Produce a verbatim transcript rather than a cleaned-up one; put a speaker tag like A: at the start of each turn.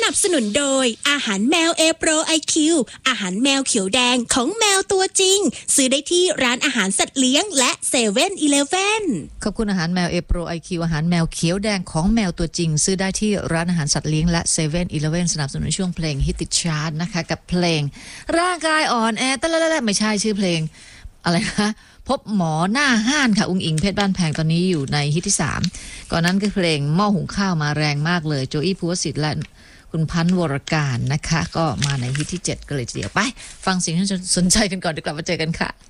A: นับสนุนโดยอาหารแมวเอโปรไอคิวอาหารแมวเขียวแดงของแมวตัวจริงซื้อได้ที่ร้านอาหารสัตว์เลี้ยงและเซเว่นอีเลฟเว่น
B: ขอบคุณอาหารแมวเอโปรไอคิวอาหารแมวเขียวแดงของแมวตัวจริงซื้อได้ที่ร้านอาหารสัตว์เลี้ยงและเซเว่นอีเลฟเว่นสนับสนุนช่วงเพลงฮิตติดชาร์ตนะคะกับเพลงร่างกายอ่อนแอแต่ละไม่ใช่ชื่อเพลงอะไรนะพบหมอหน้าห้านค่ะอุ้งอิงเพชรบ้านแพงตอนนี้อยู่ในฮิตที่สามก่อนนั้นก็เพลงหม้อหุงข้าวมาแรงมากเลยโจอี้ภูวสิทธิ์และคุณพันธ์วรการนะคะก็มาในฮิตที่เจ็ดก็เลยทีเดียวไปฟังสิ่งที่สนใจกันก่อนเดี๋ยวกลับมาเจอกันค่ะ